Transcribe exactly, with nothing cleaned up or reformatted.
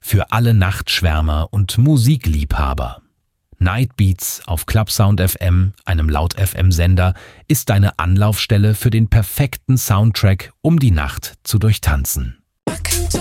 für alle Nachtschwärmer und Musikliebhaber. Nightbeats auf Clubsound F M, einem Laut-F M-Sender, ist deine Anlaufstelle für den perfekten Soundtrack, um die Nacht zu durchtanzen. Okay.